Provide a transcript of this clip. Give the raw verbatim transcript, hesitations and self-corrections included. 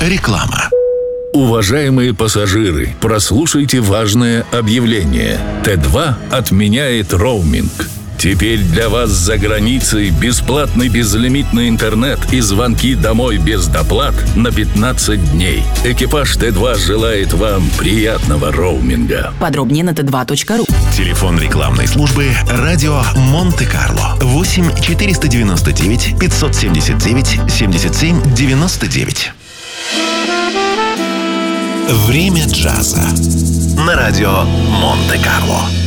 Реклама. Уважаемые пассажиры, прослушайте важное объявление. Т два отменяет роуминг. Теперь для вас за границей бесплатный безлимитный интернет и звонки домой без доплат на пятнадцать дней. Экипаж Т два желает вам приятного роуминга. Подробнее на тэ два точка ру. Телефон рекламной службы «Радио Монте-Карло» восемь четыреста девяносто девять пятьсот семьдесят девять семьдесят семь девяносто девять. Время джаза на радио Монте-Карло.